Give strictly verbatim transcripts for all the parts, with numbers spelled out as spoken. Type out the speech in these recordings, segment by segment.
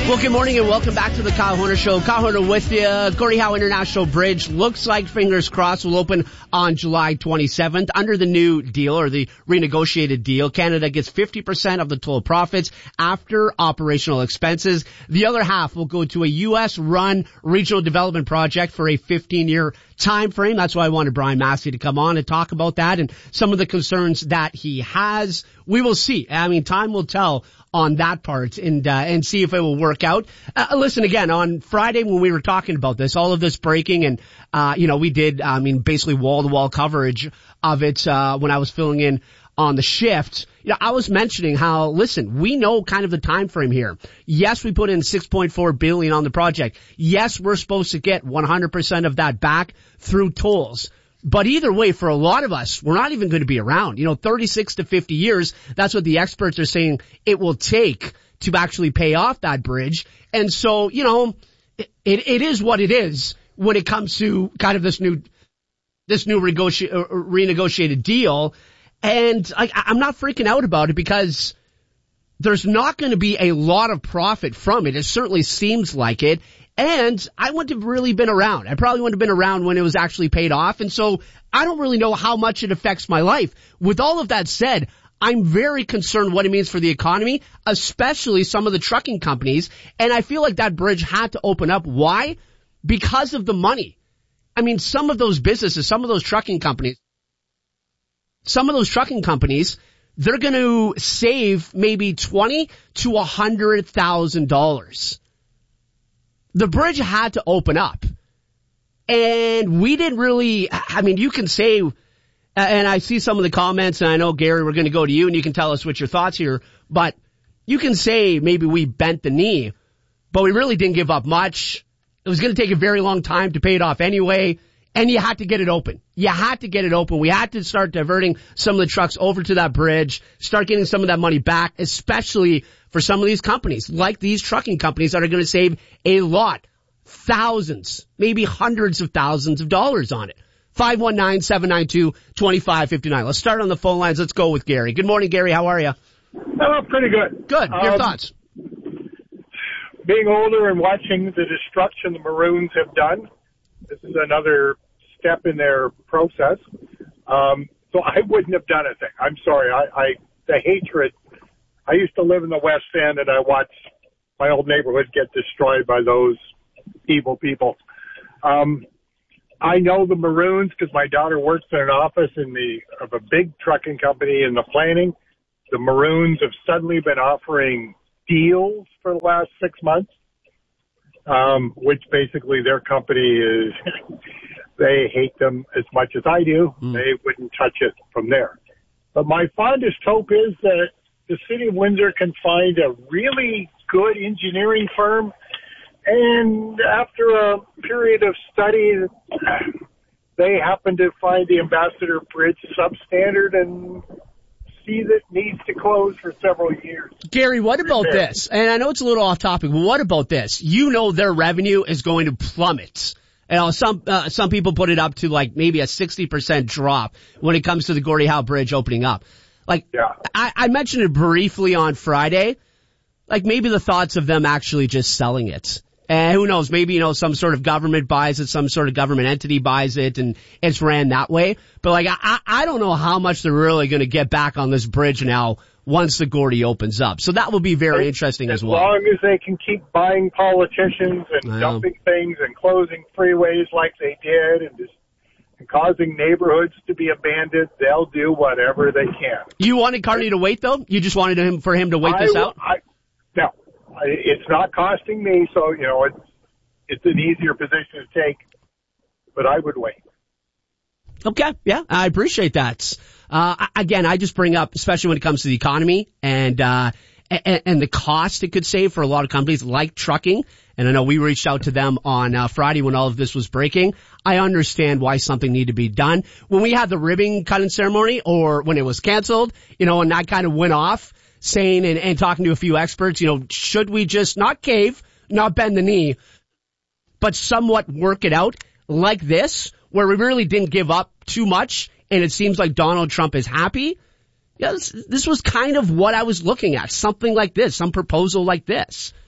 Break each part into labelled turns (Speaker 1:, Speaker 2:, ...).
Speaker 1: Well, good morning and welcome back to the Kyle Horner Show. Kyle Horner with you. Gordie Howe International Bridge looks like, fingers crossed, will open on July twenty-seventh. Under the new deal or the renegotiated deal, Canada gets fifty percent of the total profits after operational expenses. The other half will go to a U S-run regional development project for a fifteen-year time frame. That's why I wanted Brian Massey to come on and talk about that and some of the concerns that he has. We will see. I mean, time will tell on that part and uh, and see if it will work out. Uh, listen, again, on Friday when we were talking about this, all of this breaking and, uh, you know, we did, I mean, basically wall-to-wall coverage of it uh, when I was filling in on the shift. You know, I was mentioning how, listen, we know kind of the time frame here. Yes, we put in six point four billion dollars on the project. Yes, we're supposed to get one hundred percent of that back through tolls. But either way, for a lot of us, we're not even going to be around. You know, thirty-six to fifty years, that's what the experts are saying it will take to actually pay off that bridge. And so, you know, it, it, it is what it is when it comes to kind of this new, this new regoci- uh, renegotiated deal. And I, I'm not freaking out about it because there's not going to be a lot of profit from it. It certainly seems like it. And I wouldn't have really been around. I probably wouldn't have been around when it was actually paid off. And so I don't really know how much it affects my life. With all of that said, I'm very concerned what it means for the economy, especially some of the trucking companies. And I feel like that bridge had to open up. Why? Because of the money. I mean, some of those businesses, some of those trucking companies, some of those trucking companies, they're going to save maybe twenty to one hundred thousand dollars. The bridge had to open up. And we didn't really, I mean, you can say, and I see some of the comments, and I know, Gary, we're going to go to you, and you can tell us what your thoughts here, but you can say maybe we bent the knee, but we really didn't give up much. It was going to take a very long time to pay it off anyway, and you had to get it open. You had to get it open. We had to start diverting some of the trucks over to that bridge, start getting some of that money back, especially for some of these companies, like these trucking companies that are going to save a lot, thousands, maybe hundreds of thousands of dollars on it. five one nine, seven nine two, two five five nine. Let's start on the phone lines. Let's go with Gary. Good morning, Gary. How are you?
Speaker 2: Oh, pretty good.
Speaker 1: Good. Your
Speaker 2: um,
Speaker 1: thoughts?
Speaker 2: Being older and watching the destruction the Maroons have done, this is another step in their process. Um, so I wouldn't have done anything. I'm sorry. I, I the hatred. I used to live in the West End, and I watched my old neighborhood get destroyed by those evil people. Um, I know the Maroons because my daughter works in an office in the of a big trucking company in the planning. The Maroons have suddenly been offering deals for the last six months, um, which basically their company is, they hate them as much as I do. Mm. They wouldn't touch it from there. But my fondest hope is that the city of Windsor can find a really good engineering firm, and after a period of study, they happen to find the Ambassador Bridge substandard and see that it needs to close for several years.
Speaker 1: Gary, what about this? And I know it's a little off topic, but what about this? You know their revenue is going to plummet. You know, some uh, some people put it up to like maybe a sixty percent drop when it comes to the Gordie Howe Bridge opening up. Like, yeah. I, I mentioned it briefly on Friday, like maybe the thoughts of them actually just selling it. And who knows, maybe, you know, some sort of government buys it, some sort of government entity buys it, and it's ran that way. But like, I, I don't know how much they're really going to get back on this bridge now once the Gordy opens up. So that will be very
Speaker 2: as,
Speaker 1: interesting as,
Speaker 2: as
Speaker 1: well.
Speaker 2: As long as they can keep buying politicians and dumping things and closing freeways like they did and just and causing neighborhoods to be abandoned, they'll do whatever they can.
Speaker 1: You wanted Carney to wait, though? You just wanted him for him to wait
Speaker 2: I,
Speaker 1: this out?
Speaker 2: I, no. It's not costing me, so, you know, it's, it's an easier position to take, but I would wait.
Speaker 1: Okay, yeah, I appreciate that. Uh, again, I just bring up, especially when it comes to the economy and, uh, and, and the cost it could save for a lot of companies like trucking. And I know we reached out to them on uh, Friday when all of this was breaking. I understand why something needed to be done. When we had the ribbon cutting ceremony or when it was canceled, you know, and I kind of went off saying and, and talking to a few experts, you know, should we just not cave, not bend the knee, but somewhat work it out like this, where we really didn't give up too much and it seems like Donald Trump is happy? Yeah, this, this was kind of what I was looking at, something like this, some proposal like this.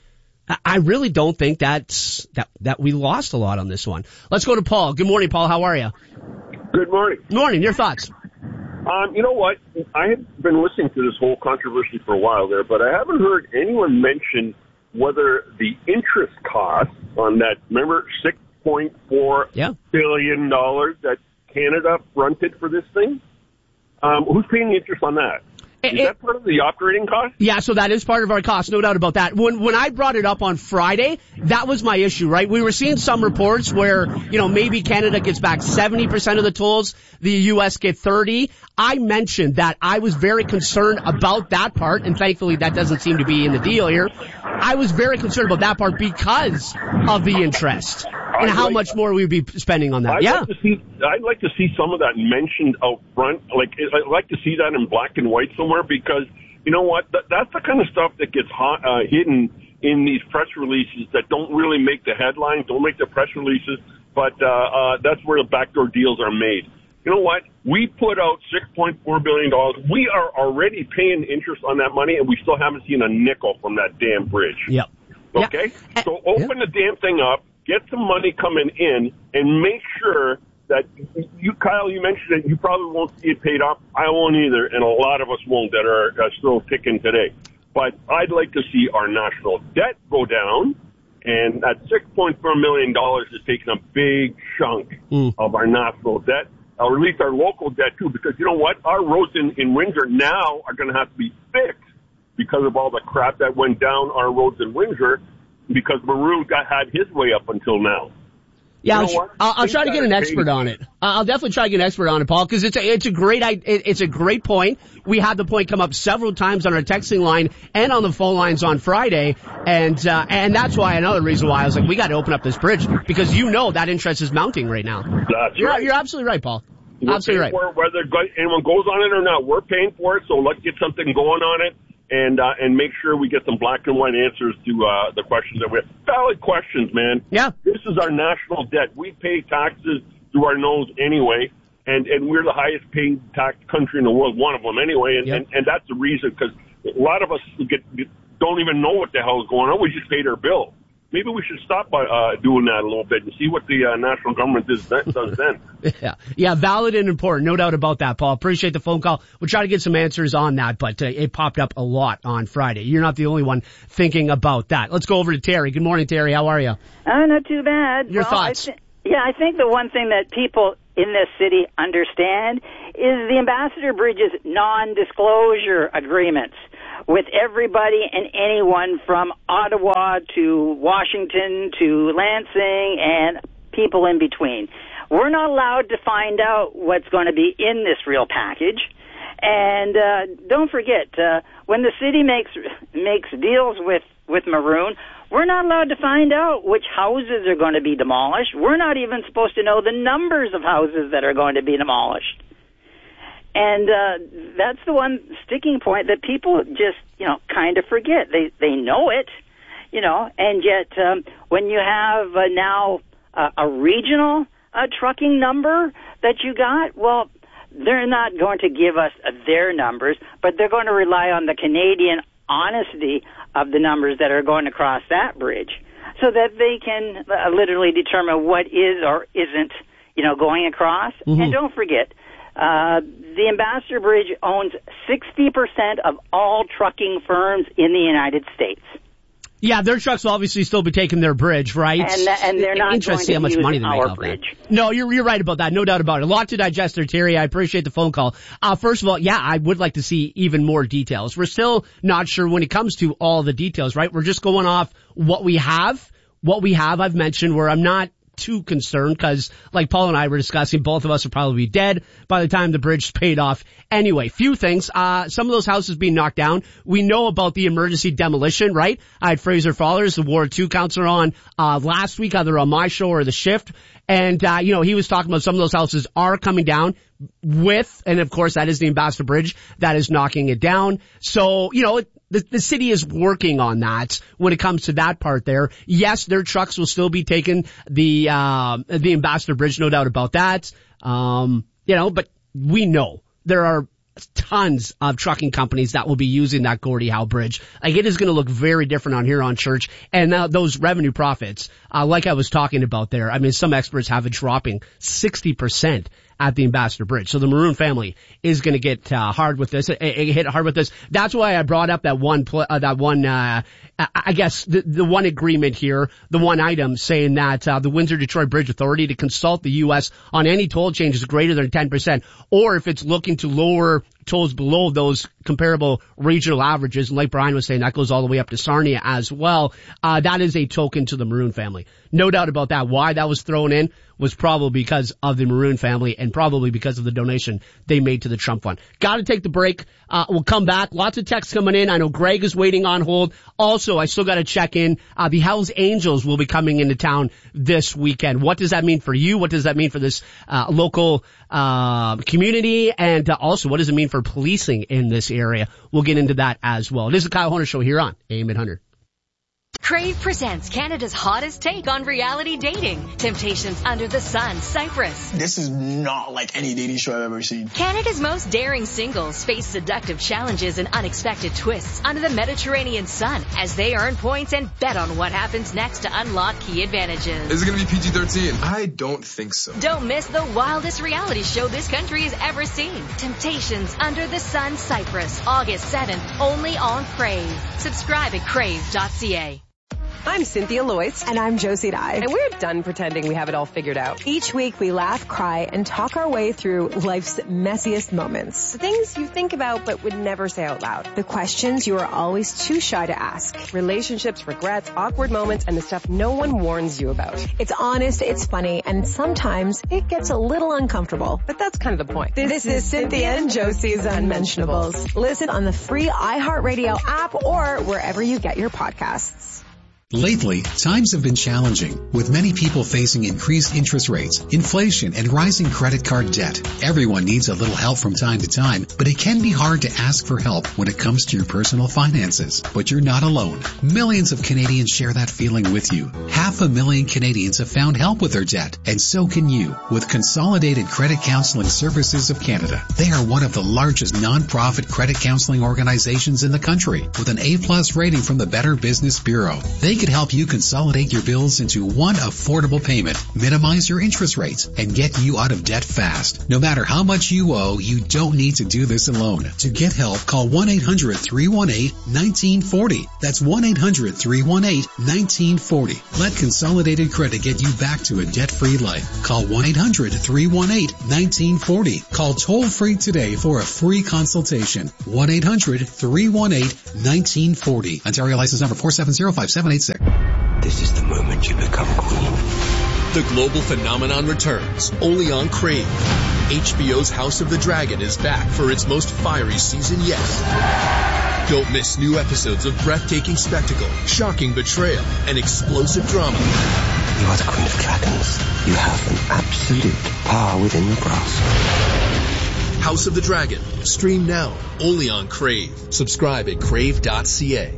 Speaker 1: I really don't think that's, that, that we lost a lot on this one. Let's go to Paul. Good morning, Paul. How are you?
Speaker 3: Good morning.
Speaker 1: Morning. Your thoughts?
Speaker 3: Um, you know what? I have been listening to this whole controversy for a while there, but I haven't heard anyone mention whether the interest cost on that, remember, six point four
Speaker 1: yeah.
Speaker 3: billion dollars that Canada fronted for this thing? Um, who's paying the interest on that? Is
Speaker 1: it,
Speaker 3: that part of the operating cost?
Speaker 1: Yeah, so that is part of our cost, no doubt about that. When when I brought it up on Friday, that was my issue, right? We were seeing some reports where, you know, maybe Canada gets back seventy percent of the tolls, the U S get thirty. I mentioned that I was very concerned about that part, and thankfully that doesn't seem to be in the deal here. I was very concerned about that part because of the interest and
Speaker 3: I'd
Speaker 1: how
Speaker 3: like,
Speaker 1: much more we'd be spending on that.
Speaker 3: I'd
Speaker 1: yeah.
Speaker 3: Like to see, I'd like to see some of that mentioned out front. Like, I'd like to see that in black and white somewhere because, you know what, that, that's the kind of stuff that gets hot, uh, hidden in these press releases that don't really make the headlines, don't make the press releases, but uh, uh, that's where the backdoor deals are made. You know what? We put out six point four billion dollars. We are already paying interest on that money, and we still haven't seen a nickel from that damn bridge.
Speaker 1: Yep.
Speaker 3: Okay?
Speaker 1: Yep.
Speaker 3: So open
Speaker 1: yep.
Speaker 3: the damn thing up, get some money coming in, and make sure that you, Kyle, you mentioned that you probably won't see it paid off. I won't either, and a lot of us won't that are, are still ticking today. But I'd like to see our national debt go down, and that six point four million dollars is taking a big chunk mm. of our national debt, or at least our local debt too, because you know what? Our roads in, in Windsor now are going to have to be fixed because of all the crap that went down our roads in Windsor because Maroon got had his way up until now.
Speaker 1: Yeah,
Speaker 3: you know
Speaker 1: I'll, I'll, I'll try to get an expert on it. I'll definitely try to get an expert on it, Paul, because it's a, it's a great, it's a great point. We had the point come up several times on our texting line and on the phone lines on Friday, and uh, and that's why another reason why I was like, we got to open up this bridge because you know that interest is mounting right now.
Speaker 3: That's
Speaker 1: you're,
Speaker 3: right.
Speaker 1: You're absolutely right, Paul.
Speaker 3: We're
Speaker 1: absolutely right.
Speaker 3: For it, whether anyone goes on it or not, we're paying for it. So let's get something going on it. And uh, and make sure we get some black and white answers to uh, the questions that we have. Valid questions, man.
Speaker 1: Yeah.
Speaker 3: This is our national debt. We pay taxes through our nose anyway, and, and we're the highest paid tax country in the world, one of them anyway. And, yep. and, and that's the reason, because a lot of us get, don't even know what the hell is going on. We just paid our bill. Maybe we should stop by uh, doing that a little bit and see what the uh, national government does, does then.
Speaker 1: yeah, yeah, valid and important, no doubt about that, Paul. Appreciate the phone call. We'll try to get some answers on that, but uh, it popped up a lot on Friday. You're not the only one thinking about that. Let's go over to Terry. Good morning, Terry. How are you?
Speaker 4: Uh, not too bad.
Speaker 1: Your
Speaker 4: well,
Speaker 1: thoughts?
Speaker 4: I th- yeah, I think the one thing that people in this city understand is the Ambassador Bridge's non-disclosure agreements with everybody and anyone from Ottawa to Washington to Lansing and people in between. We're not allowed to find out what's going to be in this real package. And uh, don't forget, uh, when the city makes makes deals with, with Maroon, we're not allowed to find out which houses are going to be demolished. We're not even supposed to know the numbers of houses that are going to be demolished. And uh, that's the one sticking point that people just, you know, kind of forget. They they know it, you know, and yet um, when you have uh, now uh, a regional uh, trucking number that you got, well, they're not going to give us uh, their numbers, but they're going to rely on the Canadian honesty of the numbers that are going across that bridge so that they can uh, literally determine what is or isn't, you know, going across. Mm-hmm. And don't forget, Uh, the Ambassador Bridge owns sixty percent of all trucking firms in the United States.
Speaker 1: Yeah, their trucks will obviously still be taking their bridge, right?
Speaker 4: And, and they're not going to
Speaker 1: how much
Speaker 4: use
Speaker 1: money they make
Speaker 4: our
Speaker 1: off
Speaker 4: bridge.
Speaker 1: That. No, you're, you're right about that. No doubt about it. A lot to digest there, Terry. I appreciate the phone call. Uh, first of all, yeah, I would like to see even more details. We're still not sure when it comes to all the details, right? We're just going off what we have. What we have, I've mentioned, where I'm not too concerned because, like Paul and I were discussing, both of us will probably be dead by the time the bridge is paid off. Anyway, few things. Uh, some of those houses being knocked down. We know about the emergency demolition, right? I had Fraser Fallers, the Ward two counselor, on uh last week, either on my show or The Shift. And, uh, you know, he was talking about some of those houses are coming down with, and of course that is the Ambassador Bridge that is knocking it down. So, you know, it, The, the city is working on that when it comes to that part there. Yes, their trucks will still be taking the, uh, the Ambassador Bridge, no doubt about that. Um, you know, but we know there are tons of trucking companies that will be using that Gordie Howe Bridge. Like, it is going to look very different on Huron Church. And now those revenue profits, uh, like I was talking about there, I mean, some experts have it dropping sixty percent at the Ambassador Bridge. So the Maroon family is going to get uh, hard with this, uh, hit hard with this. That's why I brought up that one, pl- uh, that one, uh, I guess the, the one agreement here, the one item saying that uh, the Windsor-Detroit Bridge Authority to consult the U S on any toll changes greater than ten percent, or if it's looking to lower tolls below those comparable regional averages. And like Brian was saying, that goes all the way up to Sarnia as well. Uh, that is a token to the Maroon family. No doubt about that. Why that was thrown in was probably because of the Maroon family and probably because of the donation they made to the Trump Fund. Got to take the break. Uh, we'll come back. Lots of texts coming in. I know Greg is waiting on hold. Also, I still got to check in. Uh, the Hells Angels will be coming into town this weekend. What does that mean for you? What does that mean for this uh, local uh, community? And uh, also, what does it mean for policing in this area? We'll get into that as well. It is the Kyle Horner Show here on A M eight hundred.
Speaker 5: Crave presents Canada's hottest take on reality dating. Temptations Under the Sun, Cyprus.
Speaker 6: This is not like any dating show I've ever seen.
Speaker 5: Canada's most daring singles face seductive challenges and unexpected twists under the Mediterranean sun as they earn points and bet on what happens next to unlock key advantages.
Speaker 7: Is it going to be P G thirteen? I don't think so.
Speaker 5: Don't miss the wildest reality show this country has ever seen. Temptations Under the Sun, Cyprus, August seventh, only on Crave. Subscribe at crave dot c a.
Speaker 8: I'm Cynthia Loyce.
Speaker 9: And I'm Josie Dye.
Speaker 8: And we're done pretending we have it all figured out.
Speaker 9: Each week we laugh, cry, and talk our way through life's messiest moments.
Speaker 8: The things you think about but would never say out loud.
Speaker 9: The questions you are always too shy to ask.
Speaker 8: Relationships, regrets, awkward moments, and the stuff no one warns you about.
Speaker 9: It's honest, it's funny, and sometimes it gets a little uncomfortable.
Speaker 8: But that's kind of the point.
Speaker 9: This, this is Cynthia and Josie's Unmentionables. Listen on the free iHeartRadio app or wherever you get your podcasts.
Speaker 10: Lately, times have been challenging, with many people facing increased interest rates, inflation, and rising credit card debt. Everyone needs a little help from time to time, but it can be hard to ask for help when it comes to your personal finances. But you're not alone. Millions of Canadians share that feeling with you. Half a million Canadians have found help with their debt, and so can you, with Consolidated Credit Counseling Services of Canada. They are one of the largest non-profit credit counseling organizations in the country, with an A-plus rating from the Better Business Bureau. They could help you consolidate your bills into one affordable payment, minimize your interest rates, and get you out of debt fast. No matter how much you owe, you don't need to do this alone. To get help, call one eight hundred three one eight one nine four zero. That's one eight hundred three one eight one nine four zero. Let Consolidated Credit get you back to a debt-free life. Call one eight hundred three one eight one nine four zero. Call toll-free today for a free consultation. one eight hundred three one eight one nine four zero. Ontario license number four seven zero five seven eight six.
Speaker 11: This is the moment you become queen.
Speaker 12: The global phenomenon returns, only on Crave. H B O's House of the Dragon is back for its most fiery season yet. Don't miss new episodes of breathtaking spectacle, shocking betrayal, and explosive drama.
Speaker 11: You are the Queen of Dragons. You have an absolute power within your grasp.
Speaker 12: House of the Dragon. Stream now, only on Crave. Subscribe at crave dot c a.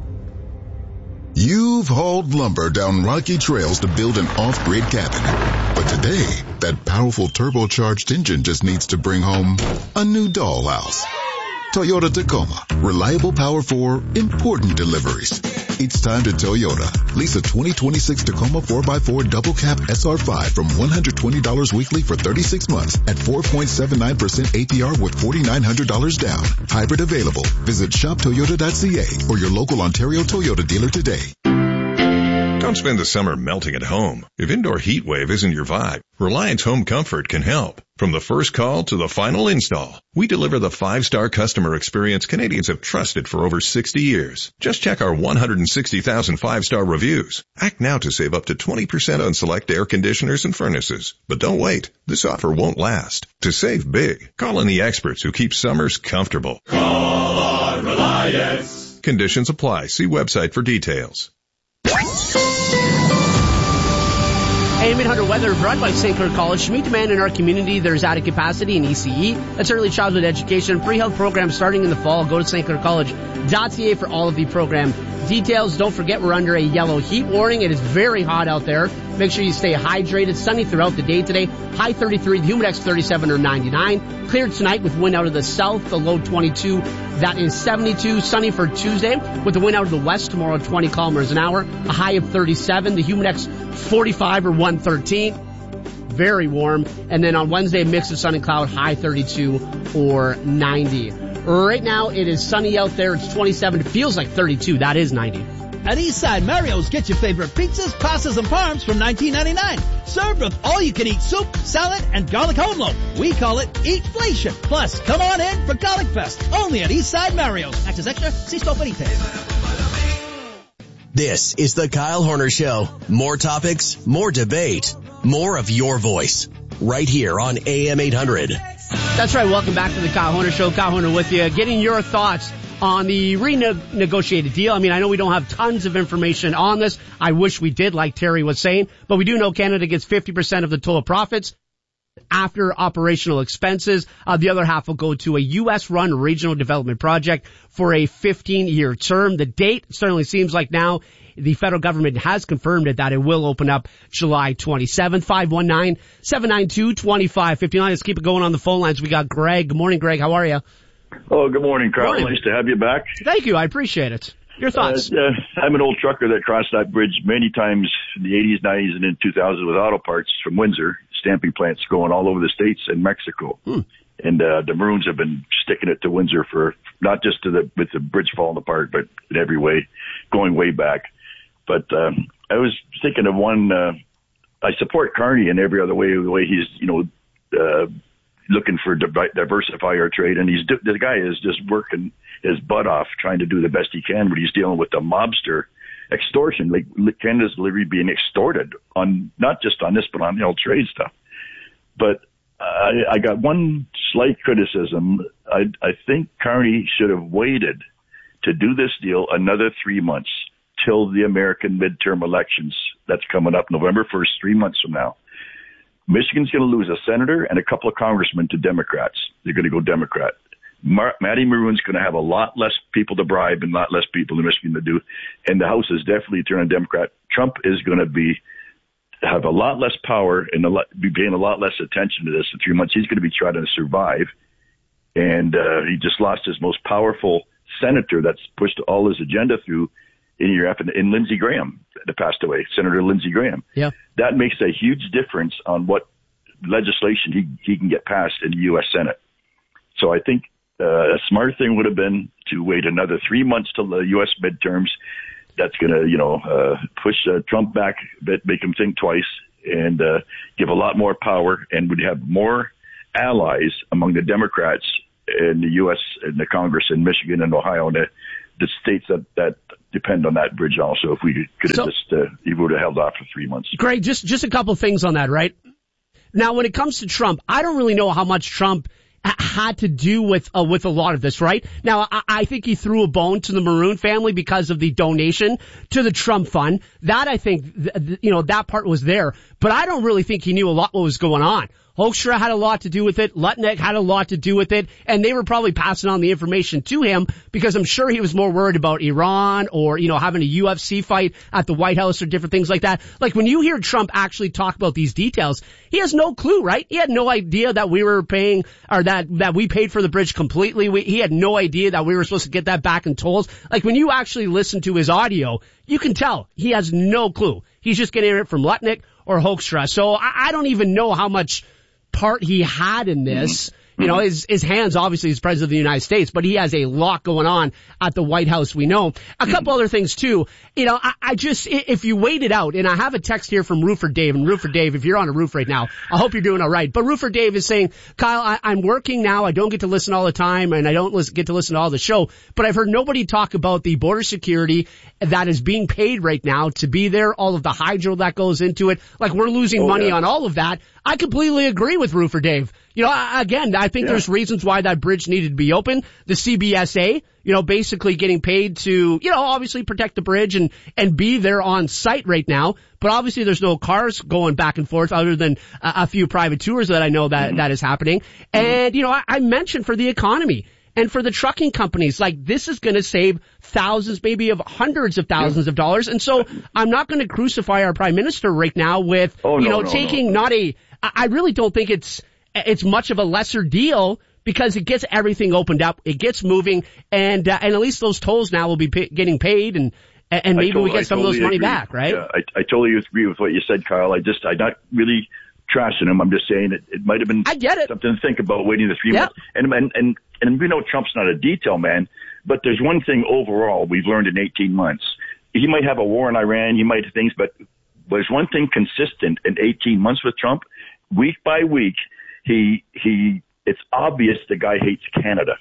Speaker 13: You've hauled lumber down rocky trails to build an off-grid cabin. But today, that powerful turbocharged engine just needs to bring home a new dollhouse. Toyota Tacoma. Reliable power for important deliveries. It's time to Toyota. Lease a twenty twenty-six Tacoma four by four double cab S R five from one hundred twenty dollars weekly for thirty-six months at four point seven nine percent A P R with four thousand nine hundred dollars down. Hybrid available. Visit shop toyota dot c a or your local Ontario Toyota dealer today.
Speaker 14: Don't spend the summer melting at home. If indoor heat wave isn't your vibe, Reliance Home Comfort can help. From the first call to the final install, we deliver the five-star customer experience Canadians have trusted for over sixty years. Just check our one hundred sixty thousand five-star reviews. Act now to save up to twenty percent on select air conditioners and furnaces. But don't wait. This offer won't last. To save big, call in the experts who keep summers comfortable.
Speaker 15: Call on Reliance.
Speaker 14: Conditions apply. See website for details.
Speaker 1: A M eight hundred weather brought by Saint Clair College. To meet demand in our community, there's added capacity in E C E. That's early childhood education. Pre-health program starting in the fall. Go to Saint Clair College dot c a for all of the program details. Don't forget we're under a yellow heat warning. It is very hot out there. Make sure you stay hydrated. Sunny throughout the day today. High thirty-three, the Humidex thirty-seven or ninety-nine. Cleared tonight with wind out of the south, the low twenty-two. That is seventy-two. Sunny for Tuesday with the wind out of the west tomorrow, twenty kilometers an hour. A high of thirty-seven. The Humidex forty-five or one thirteen. Very warm. And then on Wednesday, a mix of sun and cloud, high thirty-two or ninety. Right now, it is sunny out there. It's twenty-seven. It feels like thirty-two. That is ninety.
Speaker 16: At Eastside Mario's, get your favorite pizzas, pastas, and parms from nineteen ninety-nine. Served with all-you-can-eat soup, salad, and garlic home loaf. We call it Eatflation. Plus, come on in for Garlic Fest. Only at Eastside Mario's. Access extra. See store for details.
Speaker 17: This is the Kyle Horner Show. More topics, more debate, more of your voice. Right here on A M eight hundred.
Speaker 1: That's right. Welcome back to the Kyle Horner Show. Kyle Horner with you. Getting your thoughts on the renegotiated deal. I mean, I know we don't have tons of information on this. I wish we did, like Terry was saying, but we do know Canada gets fifty percent of the total profits after operational expenses. Uh, the other half will go to a U S-run regional development project for a fifteen-year term. The date certainly seems like now the federal government has confirmed it that it will open up July twenty-seventh. five one nine, seven nine two, two five five nine. Let's keep it going on the phone lines. We got Greg. Good morning, Greg. How are you?
Speaker 18: Oh, good morning, Carl. Morning. Nice to have you back.
Speaker 1: Thank you. I appreciate it. Your thoughts?
Speaker 18: Uh, uh, I'm an old trucker that crossed that bridge many times in the eighties, nineties, and in two thousand with auto parts from Windsor, stamping plants going all over the States and Mexico. Hmm. And uh, the Maroons have been sticking it to Windsor for not just to the with the bridge falling apart, but in every way, going way back. But um, I was thinking of one. Uh, I support Carney in every other way. The way he's, you know, uh, looking for div- diversify our trade, and he's the guy is just working his butt off trying to do the best he can, but he's dealing with the mobster extortion. Like Canada's literally being extorted on not just on this, but on the old trade stuff. But I, I got one slight criticism. I, I think Carney should have waited to do this deal another three months till the American midterm elections. That's coming up November first, three months from now. Michigan's going to lose a senator and a couple of congressmen to Democrats. They're going to go Democrat. Mar- Matty Maroon's going to have a lot less people to bribe and a lot less people in Michigan to do. And the House is definitely turning Democrat. Trump is going to be have a lot less power and a lot, be paying a lot less attention to this in three months. He's going to be trying to survive. And uh, he just lost his most powerful senator that's pushed all his agenda through in your in, in Lindsey Graham that passed away, Senator Lindsey Graham.
Speaker 1: Yeah.
Speaker 18: That makes a huge difference on what legislation he, he can get passed in the U S Senate. So I think uh, a smart thing would have been to wait another three months till the U S midterms. That's going to, you know, uh, push uh, Trump back a bit, make him think twice, and uh, give a lot more power, and would have more allies among the Democrats in the U S, in the Congress in Michigan and Ohio, and the, the states that, that depend on that bridge also. If we could have so, just, uh, he would have held off for three months.
Speaker 1: Greg, just, just a couple things on that, right? Now, when it comes to Trump, I don't really know how much Trump had to do with uh, with a lot of this, right? Now, I, I think he threw a bone to the Maroon family because of the donation to the Trump fund. That, I think, th- th- you know, that part was there. But I don't really think he knew a lot what was going on. Hoekstra had a lot to do with it. Lutnick had a lot to do with it. And they were probably passing on the information to him because I'm sure he was more worried about Iran or, you know, having a U F C fight at the White House or different things like that. Like when you hear Trump actually talk about these details, he has no clue, right? He had no idea that we were paying or that, that we paid for the bridge completely. We, he had no idea that we were supposed to get that back in tolls. Like when you actually listen to his audio, you can tell he has no clue. He's just getting it from Lutnick or Hoekstra. So I, I don't even know how much part he had in this. You know, his, his hands, obviously, as president of the United States, but he has a lot going on at the White House, we know. A couple other things, too. You know, I, I just, if you wait it out, and I have a text here from Roofer Dave, and Roofer Dave, if you're on a roof right now, I hope you're doing all right. But Roofer Dave is saying, Kyle, I, I'm working now. I don't get to listen all the time, and I don't listen, get to listen to all the show, but I've heard nobody talk about the border security that is being paid right now to be there, all of the hydro that goes into it. Like, we're losing oh, money yeah. on all of that. I completely agree with Roofer Dave. You know, again, I think yeah. there's reasons why that bridge needed to be open. The C B S A, you know, basically getting paid to, you know, obviously protect the bridge and, and be there on site right now. But obviously there's no cars going back and forth other than a, a few private tours that I know that, mm-hmm. that is happening. Mm-hmm. And, you know, I, I mentioned for the economy. And for the trucking companies, like, this is going to save thousands, maybe of hundreds of thousands yeah. of dollars. And so I'm not going to crucify our prime minister right now with,
Speaker 18: oh,
Speaker 1: you
Speaker 18: no,
Speaker 1: know,
Speaker 18: no,
Speaker 1: taking
Speaker 18: no.
Speaker 1: not a, I really don't think it's, it's much of a lesser deal because it gets everything opened up. It gets moving and, uh, and at least those tolls now will be pay, getting paid and, and maybe
Speaker 18: totally,
Speaker 1: we get some
Speaker 18: totally
Speaker 1: of those money
Speaker 18: agree.
Speaker 1: back, right?
Speaker 18: Yeah, I, I totally agree with what you said, Kyle. I just, I'm not really trashing him. I'm just saying it, it might have been
Speaker 1: I get it.
Speaker 18: something to think about waiting the three
Speaker 1: yep.
Speaker 18: months. And, and, and, and we know Trump's not a detail man, but there's one thing overall we've learned in eighteen months. He might have a war in Iran, he might have things, but there's one thing consistent in eighteen months with Trump. Week by week, he, he, it's obvious the guy hates Canada.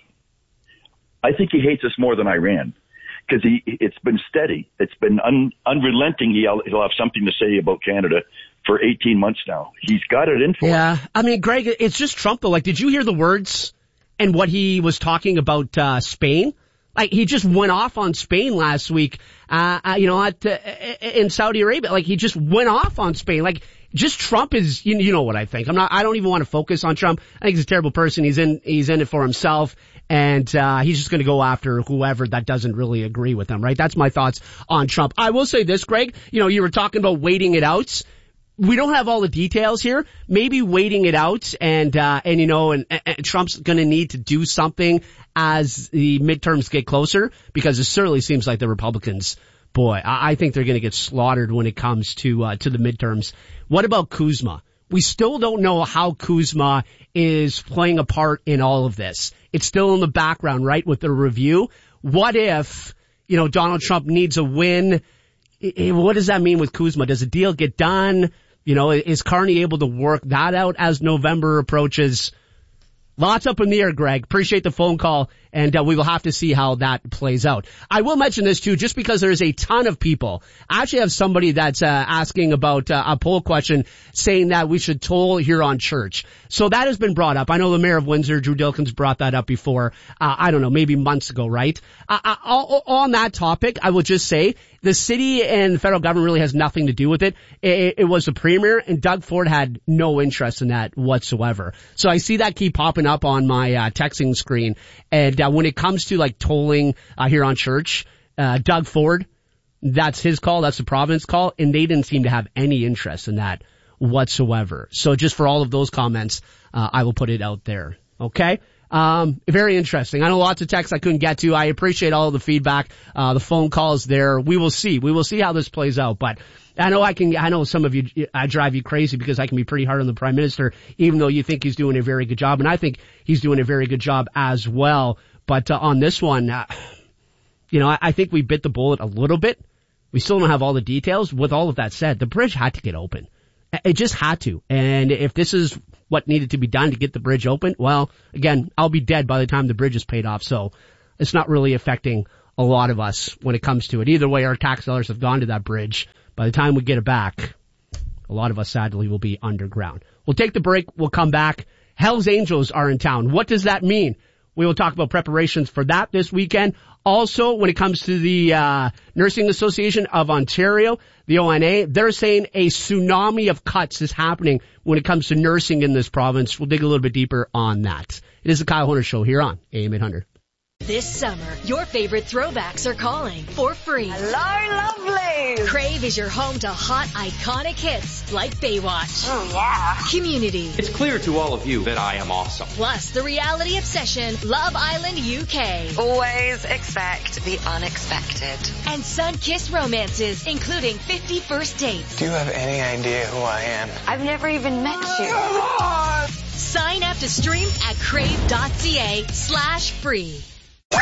Speaker 18: I think he hates us more than Iran. Because he, it's been steady. It's been un, unrelenting. He'll, he'll have something to say about Canada for eighteen months now. He's got it in for
Speaker 1: Yeah.
Speaker 18: him.
Speaker 1: I mean, Greg, it's just Trump though. Like, did you hear the words and what he was talking about, uh, Spain? Like, he just went off on Spain last week, uh, uh you know, at, uh, in Saudi Arabia. Like, he just went off on Spain. Like, just Trump is, you, you know what I think. I'm not, I don't even want to focus on Trump. I think he's a terrible person. He's in, he's in it for himself. And, uh, he's just going to go after whoever that doesn't really agree with him, right? That's my thoughts on Trump. I will say this, Greg, you know, you were talking about waiting it out. We don't have all the details here. Maybe waiting it out and, uh, and, you know, and, and Trump's going to need to do something as the midterms get closer because it certainly seems like the Republicans, boy, I, I think they're going to get slaughtered when it comes to, uh, to the midterms. What about Kuzma? We still don't know how Kuzma is playing a part in all of this. It's still in the background, right, with the review. What if, you know, Donald Trump needs a win? What does that mean with Kuzma? Does the deal get done? You know, is Carney able to work that out as November approaches? Lots up in the air, Greg. Appreciate the phone call, and uh, we will have to see how that plays out. I will mention this, too, just because there's a ton of people. I actually have somebody that's uh, asking about uh, a poll question saying that we should toll Huron Church. So that has been brought up. I know the mayor of Windsor, Drew Dilkins, brought that up before, uh, I don't know, maybe months ago, right? Uh, uh, on that topic, I will just say the city and the federal government really has nothing to do with it. It, it was the premier, and Doug Ford had no interest in that whatsoever. So I see that keep popping up on my uh, texting screen. And uh, when it comes to like tolling uh, Huron Church, uh, Doug Ford, that's his call. That's the province call. And they didn't seem to have any interest in that whatsoever. So just for all of those comments, uh, I will put it out there. Okay. Um, very interesting. I know lots of texts I couldn't get to. I appreciate all of the feedback, uh, the phone calls there. We will see. We will see how this plays out. But I know I can, I know some of you, I drive you crazy because I can be pretty hard on the Prime Minister, even though you think he's doing a very good job. And I think he's doing a very good job as well. But, uh, on this one, uh, you know, I, I think we bit the bullet a little bit. We still don't have all the details. With all of that said, the bridge had to get open. It just had to. And if this is what needed to be done to get the bridge open, well, again, I'll be dead by the time the bridge is paid off. So it's not really affecting a lot of us when it comes to it. Either way, our tax dollars have gone to that bridge. By the time we get it back, a lot of us sadly will be underground. We'll take the break. We'll come back. Hell's Angels are in town. What does that mean? We will talk about preparations for that this weekend. Also, when it comes to the uh Nursing Association of Ontario, the O N A, they're saying a tsunami of cuts is happening when it comes to nursing in this province. We'll dig a little bit deeper on that. It is the Kyle Horner Show here on A M eight hundred.
Speaker 5: This summer, your favorite throwbacks are calling for free.
Speaker 19: Hello, lovely!
Speaker 5: Crave is your home to hot, iconic hits like Baywatch.
Speaker 19: Oh, yeah.
Speaker 5: Community.
Speaker 20: It's clear to all of you that I am awesome.
Speaker 5: Plus, the reality obsession, Love Island U K.
Speaker 19: Always expect the unexpected.
Speaker 5: And sun-kissed romances, including fifty First Dates.
Speaker 6: Do you have any idea who I am?
Speaker 19: I've never even met you.
Speaker 6: Come on!
Speaker 5: Sign up to stream at crave.ca slash free.
Speaker 1: A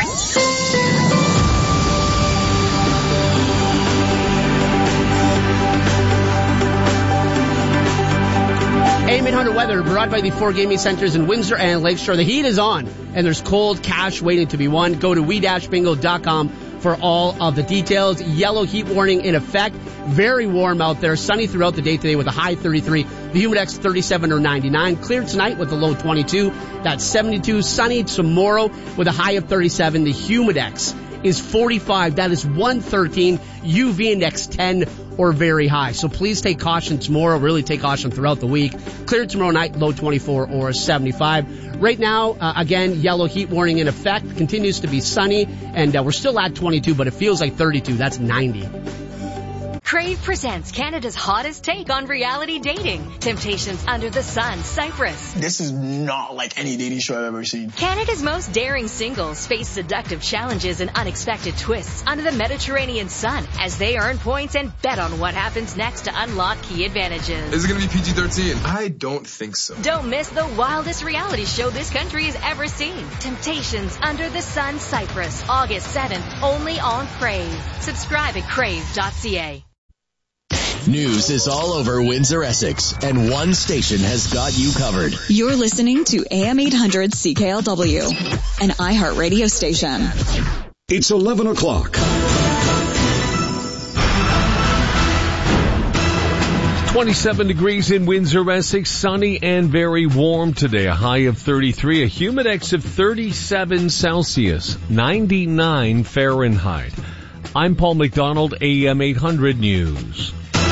Speaker 1: M eight hundred weather brought by the four gaming centers in Windsor and Lakeshore. The heat is on, and there's cold cash waiting to be won. Go to we dash bingo dot com for all of the details. Yellow heat warning in effect. Very warm out there. Sunny throughout the day today with a high thirty-three. The Humidex thirty-seven or ninety-nine. Clear tonight with a low twenty-two. That's seventy-two. Sunny tomorrow with a high of thirty-seven. The Humidex is forty-five. That is one thirteen. U V index ten or very high. So please take caution tomorrow. Really take caution throughout the week. Clear tomorrow night, low twenty-four or seventy-five. Right now, uh, again, yellow heat warning in effect. Continues to be sunny, and uh, we're still at twenty-two, but it feels like thirty-two. That's ninety.
Speaker 5: Crave presents Canada's hottest take on reality dating. Temptations Under the Sun, Cyprus.
Speaker 6: This is not like any dating show I've ever seen.
Speaker 5: Canada's most daring singles face seductive challenges and unexpected twists under the Mediterranean sun as they earn points and bet on what happens next to unlock key advantages.
Speaker 7: Is it going to be P G thirteen? I don't think so.
Speaker 5: Don't miss the wildest reality show this country has ever seen. Temptations Under the Sun, Cyprus, August seventh, only on Crave. Subscribe at crave dot c a.
Speaker 17: News is all over Windsor, Essex, and one station has got you covered.
Speaker 21: You're listening to A M eight hundred C K L W, an iHeart radio station.
Speaker 22: It's eleven o'clock.
Speaker 23: twenty-seven degrees in Windsor, Essex, sunny and very warm today. A high of thirty-three, a humidex of thirty-seven Celsius, ninety-nine Fahrenheit. I'm Paul McDonald, A M eight hundred News.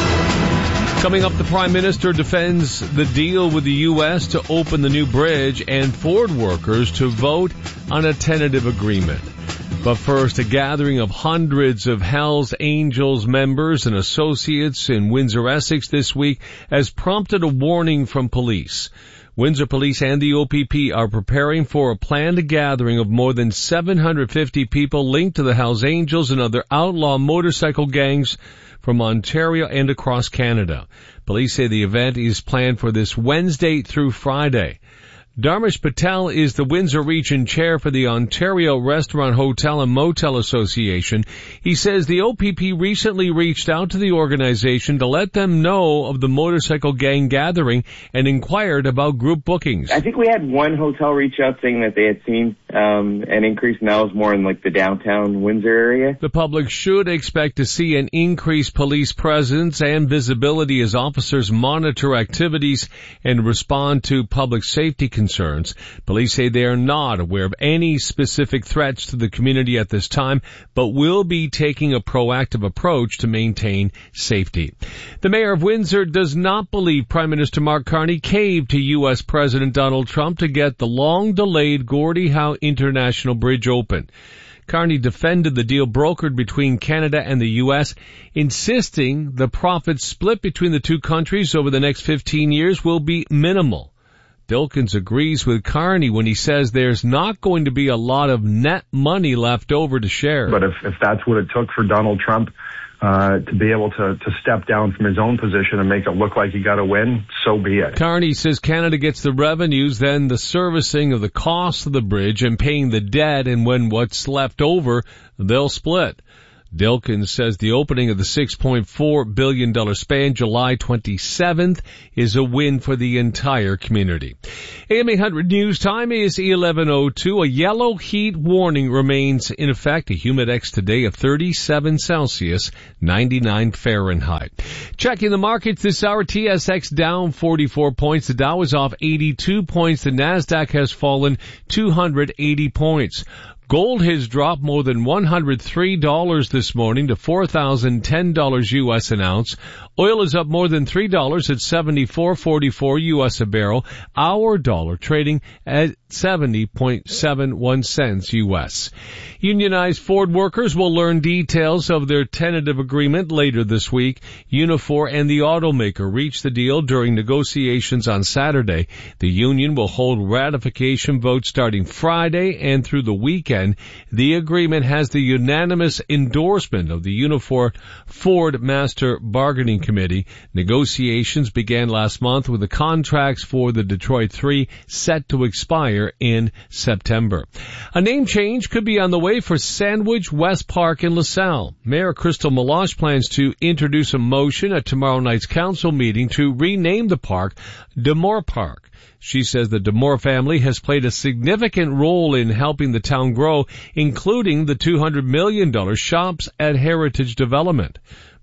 Speaker 23: Coming up, the Prime Minister defends the deal with the U S to open the new bridge and Ford workers to vote on a tentative agreement. But first, a gathering of hundreds of Hell's Angels members and associates in Windsor, Essex this week has prompted a warning from police. Windsor Police and the O P P are preparing for a planned gathering of more than seven hundred fifty people linked to the Hells Angels and other outlaw motorcycle gangs from Ontario and across Canada. Police say the event is planned for this Wednesday through Friday. Dharmesh Patel is the Windsor Region Chair for the Ontario Restaurant, Hotel and Motel Association. He says the O P P recently reached out to the organization to let them know of the motorcycle gang gathering and inquired about group bookings.
Speaker 24: I think we had one hotel reach out saying that they had seen um, an increase, and that was more in like the downtown Windsor area.
Speaker 23: The public should expect to see an increased police presence and visibility as officers monitor activities and respond to public safety concerns. Concerns. Police say they are not aware of any specific threats to the community at this time, but will be taking a proactive approach to maintain safety. The mayor of Windsor does not believe Prime Minister Mark Carney caved to U S President Donald Trump to get the long-delayed Gordie Howe International Bridge open. Carney defended the deal brokered between Canada and the U S, insisting the profits split between the two countries over the next fifteen years will be minimal. Dilkens agrees with Carney when he says there's not going to be a lot of net money left over to share.
Speaker 25: But if, if that's what it took for Donald Trump uh, to be able to, to step down from his own position and make it look like he got a win, so be it.
Speaker 23: Carney says Canada gets the revenues, then the servicing of the cost of the bridge and paying the debt, and when what's left over, they'll split. Dilkens says the opening of the six point four billion dollars span July twenty-seventh is a win for the entire community. A M eight hundred News time is eleven oh two. A yellow heat warning remains in effect. A humidex today of thirty-seven Celsius, ninety-nine Fahrenheit. Checking the markets this hour, T S X down forty-four points. The Dow is off eighty-two points. The Nasdaq has fallen two hundred eighty points. Gold has dropped more than one hundred three dollars this morning to four thousand ten dollars U S an ounce. Oil is up more than three dollars at seventy-four forty-four U S a barrel. Our dollar trading at seventy point seven one cents U S. Unionized Ford workers will learn details of their tentative agreement later this week. Unifor and the automaker reached the deal during negotiations on Saturday. The union will hold ratification votes starting Friday and through the weekend. The agreement has the unanimous endorsement of the Unifor Ford Master Bargaining Committee. Negotiations began last month with the contracts for the Detroit three set to expire in September. A name change could be on the way for Sandwich West Park in LaSalle. Mayor Crystal Meloche plans to introduce a motion at tomorrow night's council meeting to rename the park Demore Park. She says the Demore family has played a significant role in helping the town grow, including the two hundred million dollars Shops at Heritage development.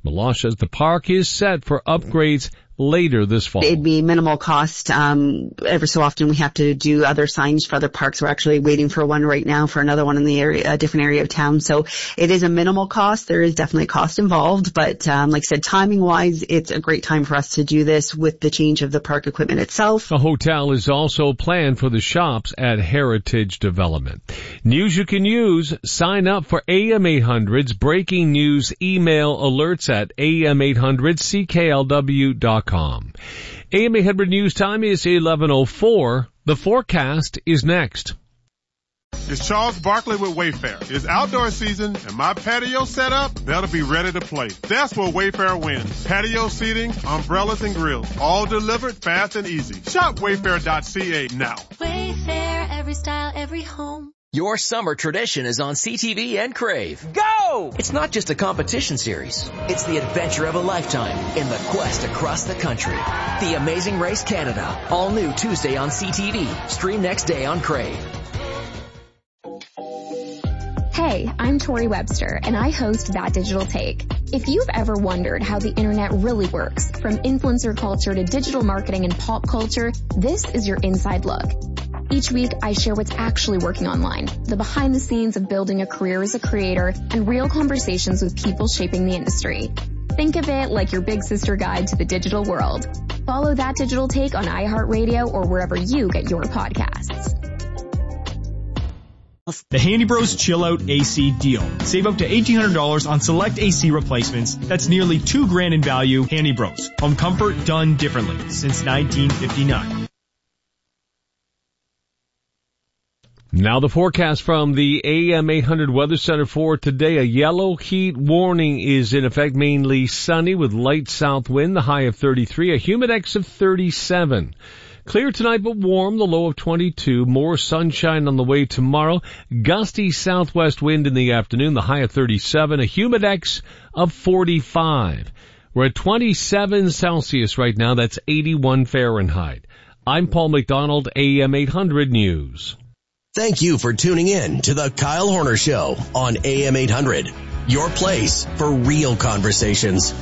Speaker 23: Meloche says the park is set for upgrades later this fall.
Speaker 2: It'd be minimal cost. Um, ever so often we have to do other signs for other parks. We're actually waiting for one right now for another one in the area, a different area of town. So it is a minimal cost. There is definitely cost involved, but um, like I said, timing wise, it's a great time for us to do this with the change of the park equipment itself.
Speaker 23: A hotel is also planned for the shops at Heritage Development. News you can use. Sign up for A M eight hundred's breaking news email alerts at A M eight hundred C K L W dot com. A M eight hundred news time is eleven oh four. The forecast is next.
Speaker 3: It's Charles Barkley with Wayfair. It's outdoor season and my patio set up, that'll be ready to play. That's where Wayfair wins. Patio seating, umbrellas and grills, all delivered fast and easy. Shop wayfair dot c a now.
Speaker 4: Wayfair, every style, every home.
Speaker 8: Your summer tradition is on C T V and Crave. Go! It's not just a competition series. It's the adventure of a lifetime in the quest across the country. The Amazing Race Canada. All new Tuesday on C T V. Stream next day on Crave.
Speaker 9: Hey, I'm Tori Webster, and I host That Digital Take. If you've ever wondered how the internet really works, from influencer culture to digital marketing and pop culture, this is your inside look. Each week, I share what's actually working online, the behind the scenes of building a career as a creator, and real conversations with people shaping the industry. Think of it like your big sister guide to the digital world. Follow That Digital Take on iHeartRadio or wherever you get your podcasts.
Speaker 26: The Handy Bros Chill Out A C deal. Save up to eighteen hundred dollars on select A C replacements. That's nearly two grand in value. Handy Bros. Home comfort done differently since nineteen fifty-nine.
Speaker 23: Now the forecast from the A M eight hundred Weather Center for today. A yellow heat warning is in effect, mainly sunny with light south wind, the high of thirty-three, a humidex of thirty-seven. Clear tonight but warm, the low of twenty-two. More sunshine on the way tomorrow. Gusty southwest wind in the afternoon, the high of thirty-seven, a humidex of forty-five. We're at twenty-seven Celsius right now, that's eighty-one Fahrenheit. I'm Paul McDonald, A M eight hundred News.
Speaker 17: Thank you for tuning in to the Kyle Horner Show on A M eight hundred. Your place for real conversations.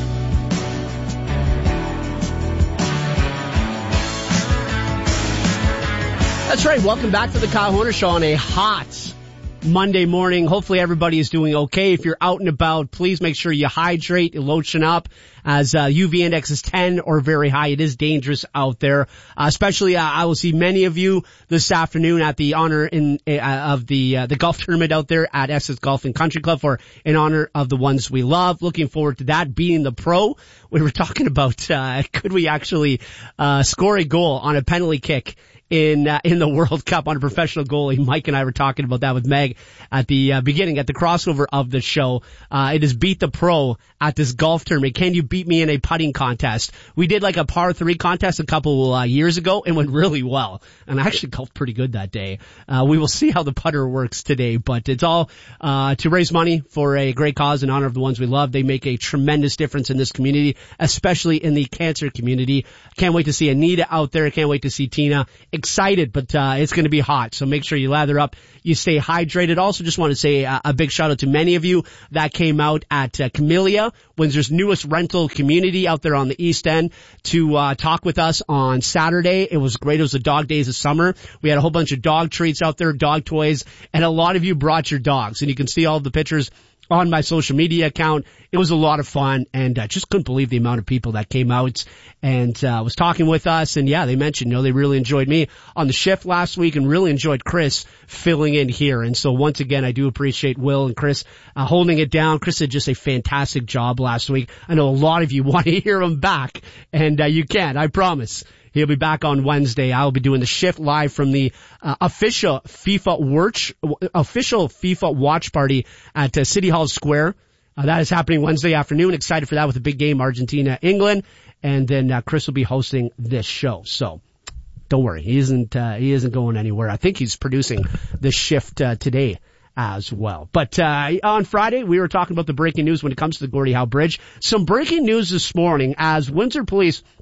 Speaker 1: That's right. Welcome back to the Kyle Horner Show on a hot Monday morning. Hopefully everybody is doing okay. If you're out and about, please make sure you hydrate, you lotion up, as uh, U V index is ten or very high. It is dangerous out there. Uh, especially, uh, I will see many of you this afternoon at the honor in uh, of the uh, the golf tournament out there at Essex Golf and Country Club for in honor of the ones we love. Looking forward to that. Being the pro, we were talking about uh, could we actually uh score a goal on a penalty kick in uh, in the World Cup on a professional goalie. Mike and I were talking about that with Meg at the uh, beginning, at the crossover of the show. Uh, it is beat the pro at this golf tournament. Can you beat me in a putting contest? We did like a par three contest a couple uh, years ago and went really well. And I actually golfed pretty good that day. Uh, we will see how the putter works today, but it's all uh to raise money for a great cause in honor of the ones we love. They make a tremendous difference in this community, especially in the cancer community. Can't wait to see Anita out there. Can't wait to see Tina. Excited, but uh it's going to be hot, so make sure you lather up, you stay hydrated. Also, just want to say uh, a big shout out to many of you that came out at uh, Camellia, Windsor's newest rental community out there on the East End, to uh talk with us on Saturday. It was great. It was the dog days of summer. We had a whole bunch of dog treats out there, dog toys, and a lot of you brought your dogs, and you can see all the pictures on my social media account. It was a lot of fun, and I uh, just couldn't believe the amount of people that came out and uh, was talking with us. And yeah, they mentioned, you know, they really enjoyed me on the shift last week and really enjoyed Chris filling in here. And so once again, I do appreciate Will and Chris uh, holding it down. Chris did just a fantastic job last week. I know a lot of you want to hear him back, and uh, you can, I promise. He'll be back on Wednesday. I'll be doing the shift live from the uh, official FIFA watch, official FIFA watch party at uh, City Hall Square. Uh, that is happening Wednesday afternoon. Excited for that with a big game, Argentina, England. And then uh, Chris will be hosting this show. So don't worry. He isn't, uh, he isn't going anywhere. I think he's producing the shift uh, today as well. But uh on Friday, we were talking about the breaking news when it comes to the Gordie Howe Bridge. Some breaking news this morning as Windsor Police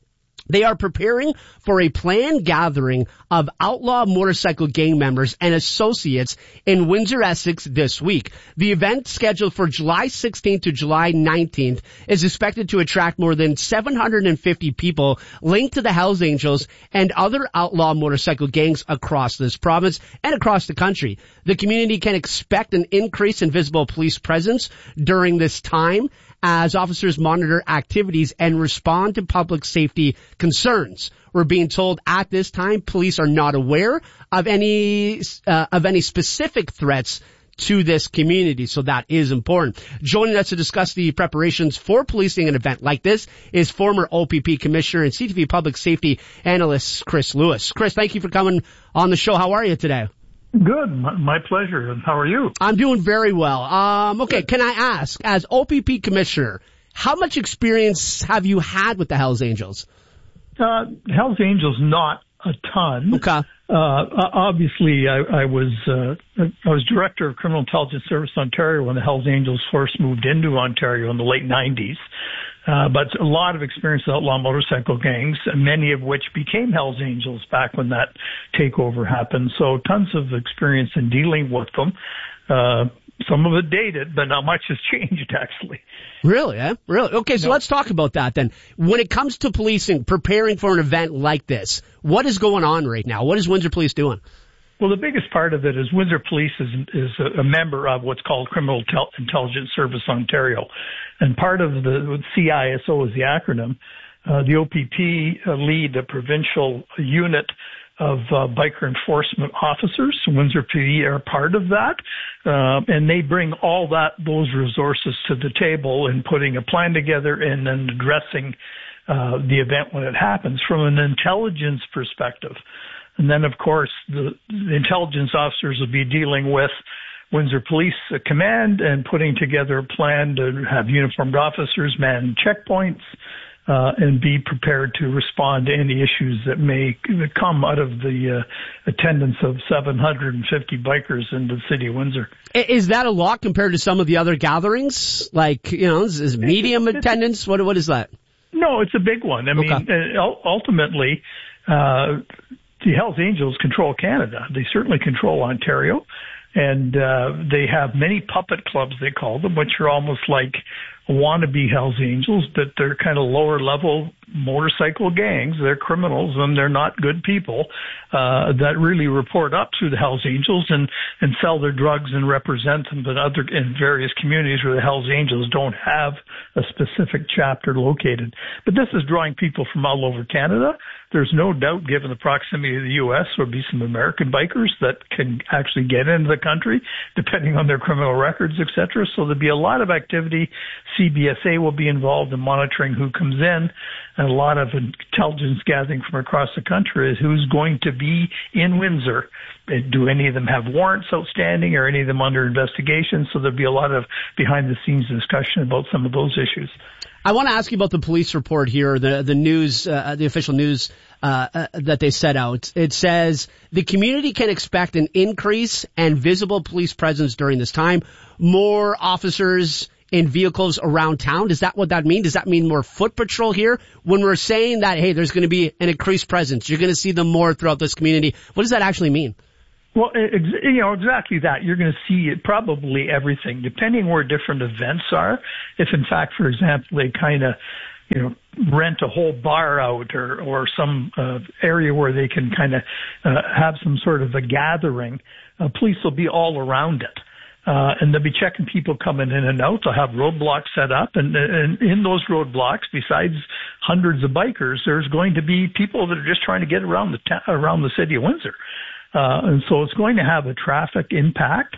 Speaker 1: They are preparing for a planned gathering of outlaw motorcycle gang members and associates in Windsor, Essex this week. The event, scheduled for July sixteenth to July nineteenth, is expected to attract more than seven hundred fifty people linked to the Hells Angels and other outlaw motorcycle gangs across this province and across the country. The community can expect an increase in visible police presence during this time as officers monitor activities and respond to public safety concerns. We're being told at this time police are not aware of any uh, of any specific threats to this community, so that is important. Joining us to discuss the preparations for policing an event like this is former O P P Commissioner and C T V Public Safety Analyst Chris Lewis. Chris, thank you for coming on the show. How are you today?
Speaker 10: Good. My pleasure. And how are you?
Speaker 1: I'm doing very well. Um, okay, can I ask, as O P P Commissioner, how much experience have you had with the Hells Angels?
Speaker 10: Uh, Hells Angels, not a ton.
Speaker 1: Okay.
Speaker 10: Uh, obviously, I, I was uh, I was Director of Criminal Intelligence Service Ontario when the Hells Angels first moved into Ontario in the late nineties. Uh, but a lot of experience with outlaw motorcycle gangs, many of which became Hells Angels back when that takeover happened. So tons of experience in dealing with them. Uh, some of it dated, but not much has changed, actually.
Speaker 1: Really, eh? Really? Okay, so no. Let's talk about that then. When it comes to policing, preparing for an event like this, what is going on right now? What is Windsor Police doing?
Speaker 10: Well, the biggest part of it is Windsor Police is, is a member of what's called Criminal Intelligence Service Ontario. And part of the C I S O is the acronym. Uh, the O P P uh, lead a provincial unit of uh, biker enforcement officers. Windsor P D are part of that. Uh, and they bring all that, those resources to the table in putting a plan together and then addressing uh, the event when it happens from an intelligence perspective. And then, of course, the, the intelligence officers will be dealing with Windsor Police Command and putting together a plan to have uniformed officers man checkpoints uh, and be prepared to respond to any issues that may come out of the uh, attendance of seven hundred fifty bikers in the city of Windsor.
Speaker 1: Is that a lot compared to some of the other gatherings? Like, you know, is, is medium it's, attendance? What What is that?
Speaker 10: No, it's a big one. I
Speaker 1: okay.
Speaker 10: mean, uh, ultimately, uh, the Hells Angels control Canada. They certainly control Ontario. And uh, they have many puppet clubs, they call them, which are almost like wannabe Hells Angels, but they're kind of lower level motorcycle gangs. They're criminals and they're not good people uh, that really report up through the Hells Angels and, and sell their drugs and represent them in other in various communities where the Hells Angels don't have a specific chapter located. But this is drawing people from all over Canada. There's no doubt, given the proximity of the U S, there'll be some American bikers that can actually get into the country, depending on their criminal records, et cetera. So there'll be a lot of activity. C B S A will be involved in monitoring who comes in, and a lot of intelligence gathering from across the country is who's going to be in Windsor. Do any of them have warrants outstanding or any of them under investigation? So there'll be a lot of behind-the-scenes discussion about some of those issues.
Speaker 1: I want to ask you about the police report here, the the news, uh, the official news uh, uh, that they set out. It says the community can expect an increase and visible police presence during this time, more officers in vehicles around town. Does that what that mean? Does that mean more foot patrol here? When we're saying that, hey, there's going to be an increased presence, you're going to see them more throughout this community. What does that actually mean?
Speaker 10: Well, ex- you know, exactly that. You're going to see it, probably everything, depending where different events are. If, in fact, for example, they kind of, you know, rent a whole bar out or, or some uh, area where they can kind of uh, have some sort of a gathering, uh, police will be all around it. Uh, and they'll be checking people coming in and out. They'll have roadblocks set up. And, and in those roadblocks, besides hundreds of bikers, there's going to be people that are just trying to get around the ta- around the city of Windsor. Uh, and so it's going to have a traffic impact.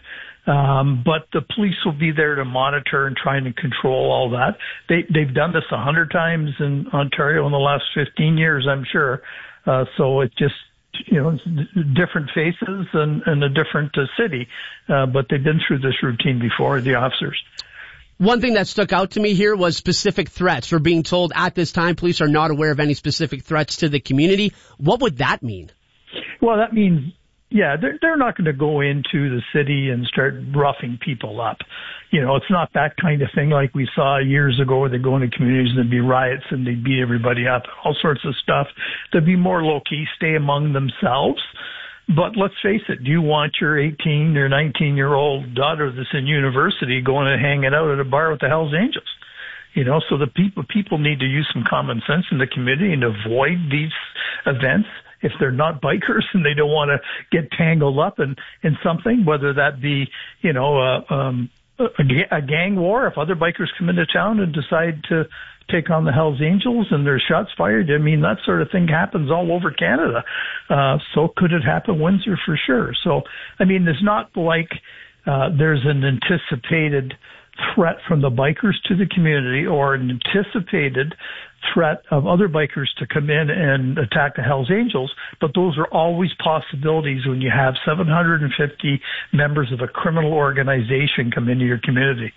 Speaker 10: Um, but the police will be there to monitor and trying to control all that. They, they've done this a hundred times in Ontario in the last fifteen years, I'm sure. Uh, so it just, you know, different faces and, and a different uh, city. Uh, but they've been through this routine before, the officers.
Speaker 1: One thing that stuck out to me here was specific threats. We're being told at this time police are not aware of any specific threats to the community. What would that mean?
Speaker 10: Well, that means, yeah, they're, they're not going to go into the city and start roughing people up. You know, it's not that kind of thing like we saw years ago where they go into communities and there'd be riots and they'd beat everybody up, all sorts of stuff. There'd be more low-key, stay among themselves. But let's face it, do you want your eighteen or nineteen-year-old daughter that's in university going and hanging out at a bar with the Hells Angels? You know, so the people people need to use some common sense in the community and avoid these events if they're not bikers and they don't want to get tangled up in, in something, whether that be, you know, uh, um, a, a gang war. If other bikers come into town and decide to take on the Hells Angels and there's shots fired, I mean, that sort of thing happens all over Canada. Uh, so could it happen in Windsor? For sure. So, I mean, it's not like uh, there's an anticipated threat from the bikers to the community or an anticipated threat of other bikers to come in and attack the Hells Angels, but those are always possibilities when you have seven hundred fifty members of a criminal organization come into your community.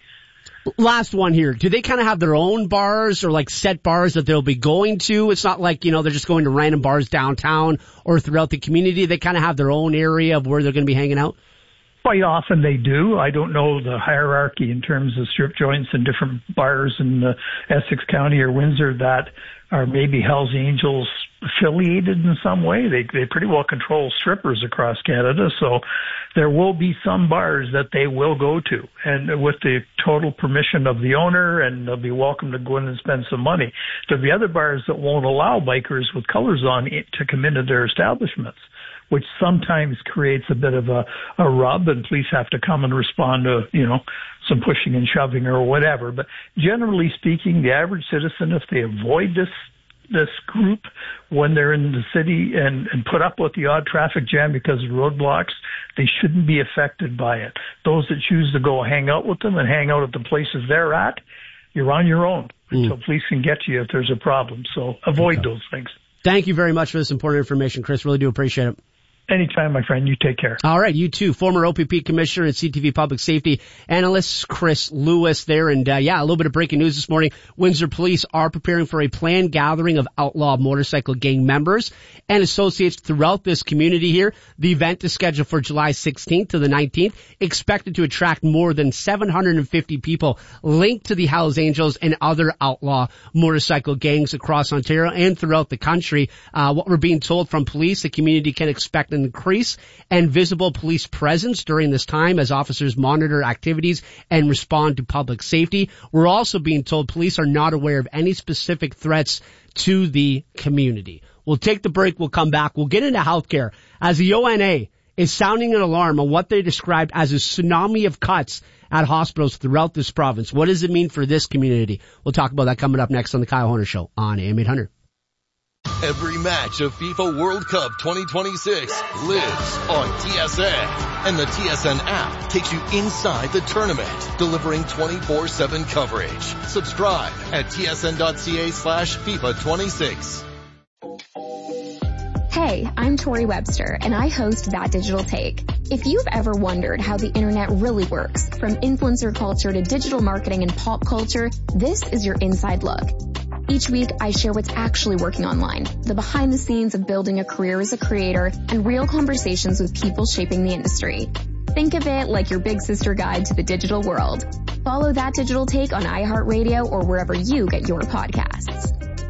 Speaker 1: Last one here. Do they kind of have their own bars or like set bars that they'll be going to? It's not like, you know, they're just going to random bars downtown or throughout the community. They kind of have their own area of where they're going to be hanging out?
Speaker 10: Quite often they do. I don't know the hierarchy in terms of strip joints and different bars in uh, Essex County or Windsor that are maybe Hells Angels affiliated in some way. They they pretty well control strippers across Canada, so there will be some bars that they will go to, and with the total permission of the owner, and they'll be welcome to go in and spend some money. There'll be other bars that won't allow bikers with colors on it to come into their establishments, which sometimes creates a bit of a, a rub, and police have to come and respond to, you know, some pushing and shoving or whatever. But generally speaking, the average citizen, if they avoid this this group when they're in the city and, and put up with the odd traffic jam because of roadblocks, they shouldn't be affected by it. Those that choose to go hang out with them and hang out at the places they're at, you're on your own mm. until police can get you if there's a problem. So avoid okay. those things.
Speaker 1: Thank you very much for this important information, Chris. Really do appreciate it.
Speaker 10: Anytime, my friend. You take care.
Speaker 1: All right, you too. Former O P P Commissioner and C T V Public Safety Analyst Chris Lewis there. And, uh, yeah, a little bit of breaking news this morning. Windsor Police are preparing for a planned gathering of outlaw motorcycle gang members and associates throughout this community here. The event is scheduled for July sixteenth to the nineteenth, expected to attract more than seven hundred fifty people linked to the Hells Angels and other outlaw motorcycle gangs across Ontario and throughout the country. Uh, what we're being told from police, the community can expect an increase and visible police presence during this time as officers monitor activities and respond to public safety. We're also being told police are not aware of any specific threats to the community. We'll take the break. We'll come back. We'll get into healthcare as the O N A is sounding an alarm on what they described as a tsunami of cuts at hospitals throughout this province. What does it mean for this community? We'll talk about that coming up next on the Kyle Horner Show on A M eight hundred.
Speaker 11: Every match of FIFA World Cup twenty twenty-six lives on T S N. And the T S N app takes you inside the tournament, delivering twenty-four seven coverage. Subscribe at tsn.ca slash FIFA 26.
Speaker 9: Hey, I'm Tori Webster, and I host That Digital Take. If you've ever wondered how the internet really works, from influencer culture to digital marketing and pop culture, this is your inside look. Each week, I share what's actually working online, the behind the scenes of building a career as a creator, and real conversations with people shaping the industry. Think of it like your big sister guide to the digital world. Follow That Digital Take on iHeartRadio or wherever you get your podcasts.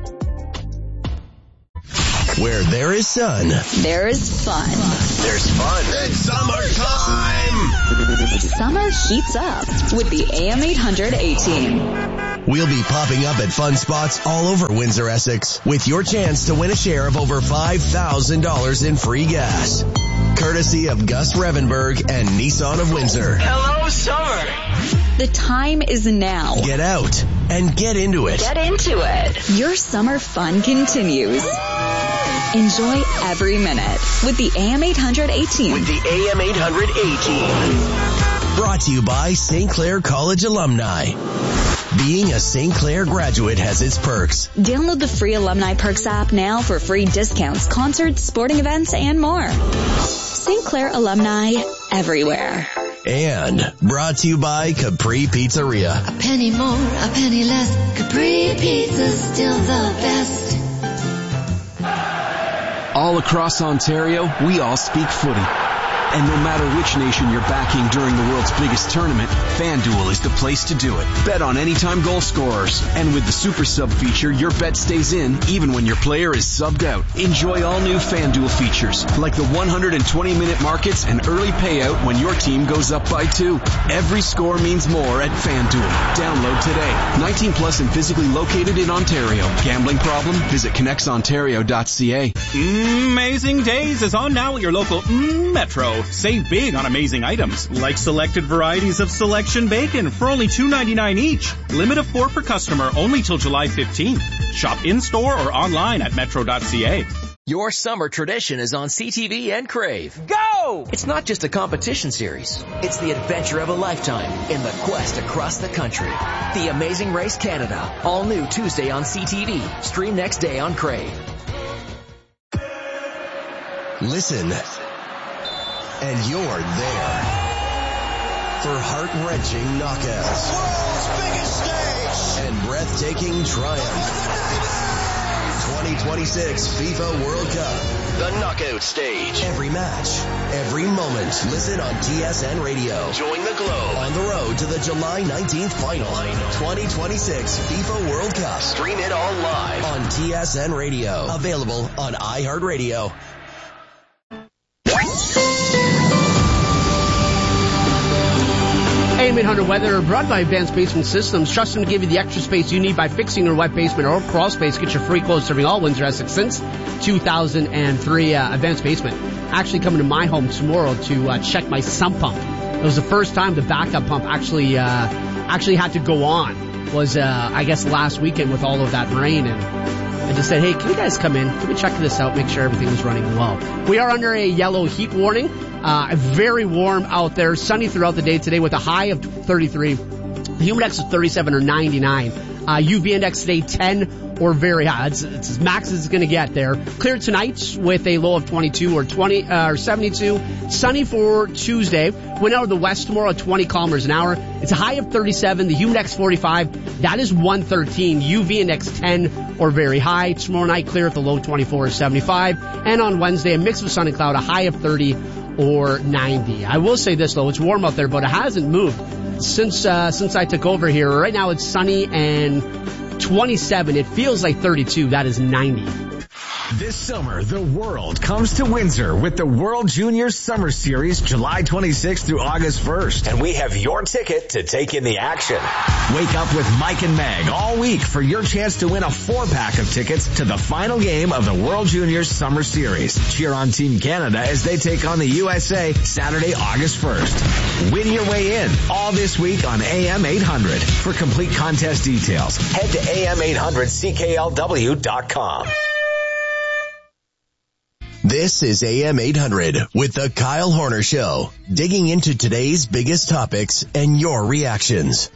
Speaker 17: Where there is sun,
Speaker 21: there is fun.
Speaker 17: There's fun. It's summertime.
Speaker 21: Summer heats up with the A M eight hundred A-Team.
Speaker 17: We'll be popping up at fun spots all over Windsor, Essex, with your chance to win a share of over five thousand dollars in free gas. Courtesy of Gus Revenberg and Nissan of Windsor.
Speaker 12: Hello, summer.
Speaker 21: The time is now.
Speaker 17: Get out and get into it.
Speaker 21: Get into it. Your summer fun continues. Enjoy every minute with the A M eight hundred A-Team.
Speaker 17: With the A M eight hundred A-Team. Brought to you by Saint Clair College alumni. Being a Saint Clair graduate has its perks.
Speaker 21: Download the free Alumni Perks app now for free discounts, concerts, sporting events, and more. Saint Clair alumni everywhere.
Speaker 17: And brought to you by Capri Pizzeria.
Speaker 4: A penny more, a penny less. Capri Pizza's still the best.
Speaker 13: All across Ontario, we all speak footy. And no matter which nation you're backing during the world's biggest tournament, FanDuel is the place to do it. Bet on anytime goal scorers. And with the Super Sub feature, your bet stays in even when your player is subbed out. Enjoy all new FanDuel features, like the one hundred twenty minute markets and early payout when your team goes up by two. Every score means more at FanDuel. Download today. nineteen plus and physically located in Ontario. Gambling problem? Visit connects ontario dot c a.
Speaker 14: Amazing Days is on now at your local Metro. Save big on amazing items, like selected varieties of Selection Bacon for only two ninety-nine each. Limit of four per customer, only till July fifteenth. Shop in-store or online at metro dot c a.
Speaker 8: Your summer tradition is on C T V and Crave. Go! It's not just a competition series. It's the adventure of a lifetime in the quest across the country. The Amazing Race Canada. All new Tuesday on C T V. Stream next day on Crave.
Speaker 17: Listen, and you're there for heart-wrenching knockouts. World's biggest stage and breathtaking triumph. twenty twenty-six FIFA World Cup. The knockout stage. Every match, every moment. Listen on T S N Radio. Join the globe on the road to the July nineteenth final. twenty twenty-six FIFA World Cup. Stream it all live on T S N Radio. Available on iHeartRadio.
Speaker 1: A M eight hundred weather brought by Advanced Basement Systems. Trust them to give you the extra space you need by fixing your wet basement or crawl space. Get your free quotes serving all Windsor Essex since two thousand three. Uh, Advanced Basement actually coming to my home tomorrow to uh, check my sump pump. It was the first time the backup pump actually uh, actually had to go on. Was uh, I guess last weekend with all of that rain, and I just said, hey, can you guys come in? Can we check this out? Make sure everything is running well. We are under a yellow heat warning. Uh, very warm out there. Sunny throughout the day today with a high of thirty-three. The humid index is thirty-seven or ninety-nine. Uh, U V index today ten or very high. It's, it's as max as it's going to get there. Clear tonight with a low of twenty-two or twenty uh, or seventy-two. Sunny for Tuesday. Wind out of the west tomorrow at twenty kilometers an hour. It's a high of thirty-seven. The humid index forty-five. That is one thirteen. U V index ten or very high. Tomorrow night clear at the low twenty-four or seventy-five. And on Wednesday a mix of sun and cloud. A high of thirty or ninety. I will say this though, it's warm out there, but it hasn't moved since uh, since I took over here. Right now it's sunny and twenty-seven. It feels like thirty-two. That is ninety.
Speaker 15: This summer, the world comes to Windsor with the World Juniors Summer Series July twenty-sixth through August first. And we have your ticket to take in the action. Wake up with Mike and Meg all week for your chance to win a four-pack of tickets to the final game of the World Juniors Summer Series. Cheer on Team Canada as they take on the U S A Saturday, August first. Win your way in all this week on A M eight hundred. For complete contest details, head to A M eight hundred C K L W dot com.
Speaker 17: This is A M eight hundred with the Kyle Horner Show, digging into today's biggest topics and your reactions.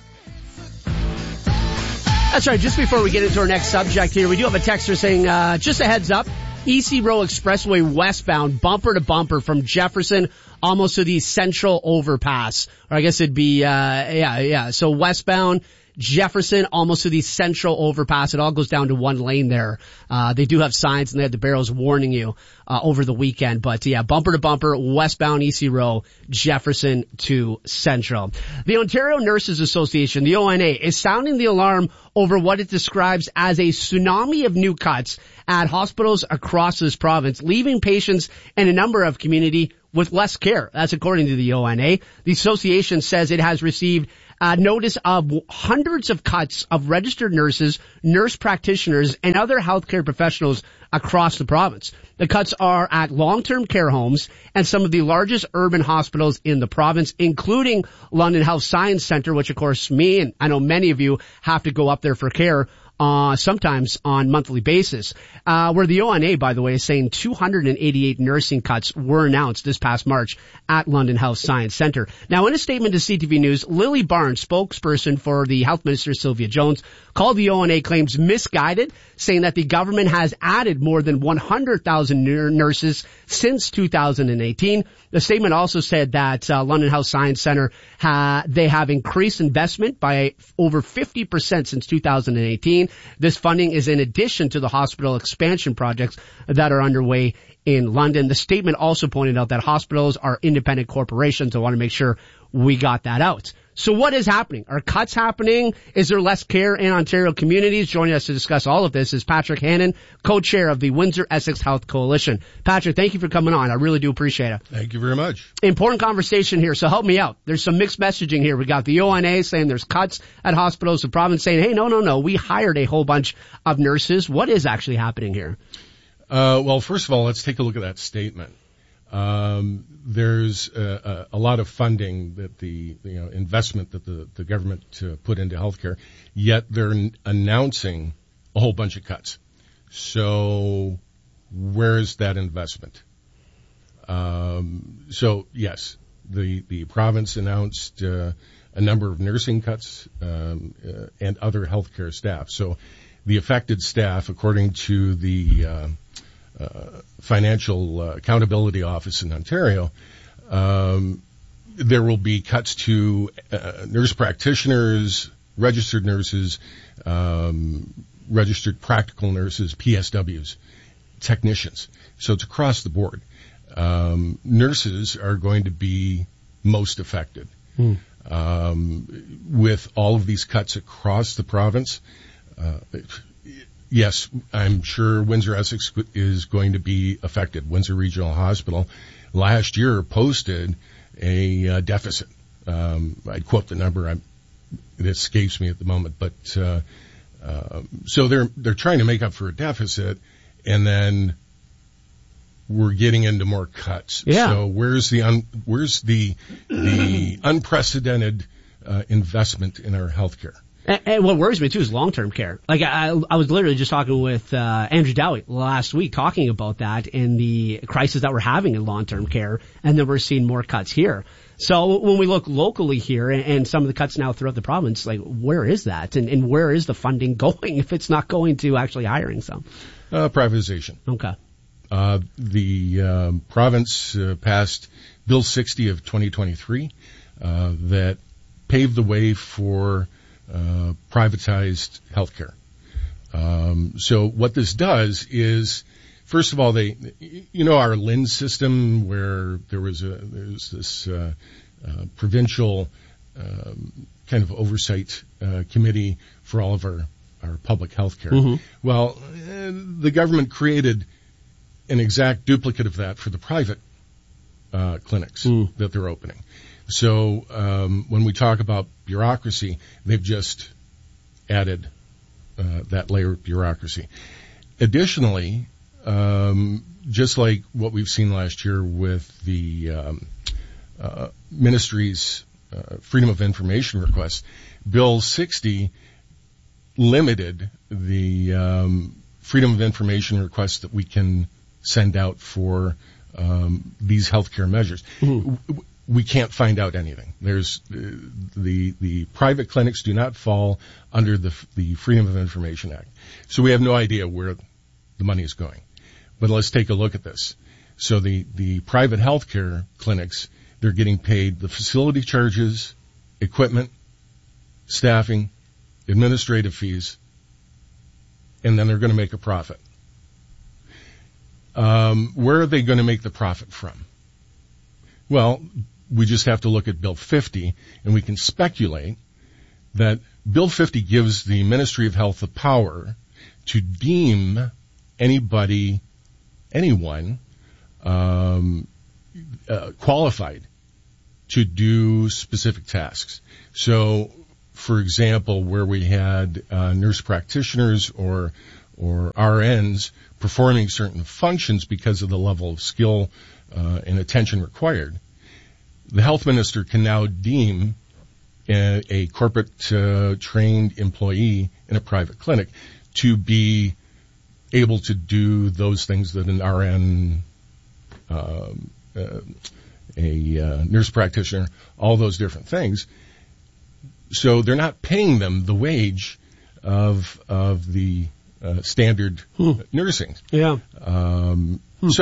Speaker 1: That's right. Just before we get into our next subject here, we do have a texter saying, uh, just a heads up, E C Row Expressway westbound, bumper to bumper from Jefferson almost to the Central Overpass. Or I guess it'd be, uh, yeah, yeah. So westbound, Jefferson, almost to the Central Overpass. It all goes down to one lane there. Uh, they do have signs and they have the barrels warning you, uh, over the weekend. But yeah, bumper to bumper, westbound E C Row, Jefferson to Central. The Ontario Nurses Association, the O N A, is sounding the alarm over what it describes as a tsunami of new cuts at hospitals across this province, leaving patients in a number of community with less care. That's according to the O N A. The association says it has received Uh, notice of hundreds of cuts of registered nurses, nurse practitioners, and other healthcare professionals across the province. The cuts are at long-term care homes and some of the largest urban hospitals in the province, including London Health Science Centre, which of course me and I know many of you have to go up there for care. Uh, sometimes on monthly basis, uh, where the O N A, by the way, is saying two hundred eighty-eight nursing cuts were announced this past March at London Health Science Centre. Now, in a statement to C T V News, Lily Barnes, spokesperson for the Health Minister Sylvia Jones, called the O N A claims misguided, saying that the government has added more than one hundred thousand nurses since two thousand eighteen. The statement also said that uh, London Health Science Centre, ha- they have increased investment by over fifty percent since two thousand eighteen. saying this funding is in addition to the hospital expansion projects that are underway in London. The statement also pointed out that hospitals are independent corporations. I want to make sure we got that out. So what is happening? Are cuts happening? Is there less care in Ontario communities? Joining us to discuss all of this is Patrick Hannon, co-chair of the Windsor-Essex Health Coalition. Patrick, thank you for coming on. I really do appreciate it.
Speaker 6: Thank you very much.
Speaker 1: Important conversation here, so help me out. There's some mixed messaging here. We got the O N A saying there's cuts at hospitals, the province saying, hey, no, no, no, we hired a whole bunch of nurses. What is actually happening here?
Speaker 6: Uh, well, first of all, let's take a look at that statement. Um, there's a, a, a lot of funding that the, you know, investment that the, the government uh, put into healthcare, yet they're n- announcing a whole bunch of cuts. So where's that investment? Um, so yes, the, the province announced, uh, a number of nursing cuts, um, uh, and other healthcare staff. So the affected staff, according to the, uh, Uh, Financial uh, Accountability Office in Ontario, um, there will be cuts to uh, nurse practitioners, registered nurses, um, registered practical nurses, P S Ws, technicians. So it's across the board. Um, nurses are going to be most affected. Hmm. Um, with all of these cuts across the province, uh, yes, I'm sure Windsor-Essex is going to be affected. Windsor Regional Hospital last year posted a uh, deficit. Um, I'd quote the number. I'm, it escapes me at the moment, but uh, uh, so they're they're trying to make up for a deficit, and then we're getting into more cuts.
Speaker 1: Yeah.
Speaker 6: So where's the un, where's the the unprecedented uh, investment in our healthcare?
Speaker 1: And, and what worries me too is long-term care. Like I, I was literally just talking with uh, Andrew Dowie last week, talking about that and the crisis that we're having in long-term care, and then we're seeing more cuts here. So when we look locally here, and, and some of the cuts now throughout the province, like where is that, and, and where is the funding going if it's not going to actually hiring some?
Speaker 6: Uh, privatization.
Speaker 1: Okay.
Speaker 6: Uh, the um, province uh, passed Bill sixty of twenty twenty-three uh, that paved the way for Uh, privatized healthcare. Um, so what this does is, first of all, they, you know, our L I N system where there was a, there's this, uh, uh, provincial, um, kind of oversight, uh, committee for all of our, our public health care. Mm-hmm. Well, uh, the government created an exact duplicate of that for the private, uh, clinics mm. that they're opening. So um, when we talk about bureaucracy, they've just added uh, that layer of bureaucracy. Additionally, um, just like what we've seen last year with the um, uh, ministry's uh, Freedom of Information request, Bill sixty limited the um, Freedom of Information requests that we can send out for um, these healthcare measures. Mm-hmm. We can't find out anything. There's uh, the the private clinics do not fall under the the Freedom of Information Act, so we have no idea where the money is going. But let's take a look at this. So the the private healthcare clinics, they're getting paid the facility charges, equipment, staffing, administrative fees, and then they're going to make a profit. Um, where are they going to make the profit from? Well, we just have to look at Bill fifty, and we can speculate that Bill fifty gives the Ministry of Health the power to deem anybody, anyone, um, uh, qualified to do specific tasks. So, for example, where we had uh, nurse practitioners or or R Ns performing certain functions because of the level of skill uh, and attention required, the health minister can now deem a, a corporate uh, trained employee in a private clinic to be able to do those things that an R N, um, uh, a uh, nurse practitioner, all those different things. So they're not paying them the wage of of the uh, standard hmm. nursing.
Speaker 1: Yeah.
Speaker 6: Um,